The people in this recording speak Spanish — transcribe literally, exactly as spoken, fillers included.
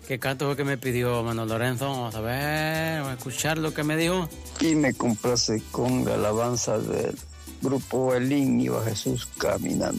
¿Qué canto fue que me pidió Manuel Lorenzo? Vamos a ver, vamos a escuchar lo que me dijo. Y me complace con la alabanza del grupo Elín, iba Jesús caminando.